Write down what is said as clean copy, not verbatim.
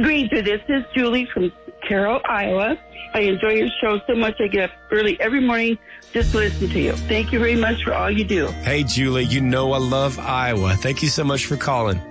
Granger, this is Julie from Carroll, Iowa. I enjoy your show so much. I get up early every morning just to listen to you. Thank you very much for all you do. Hey, Julie, you know I love Iowa. Thank you so much for calling.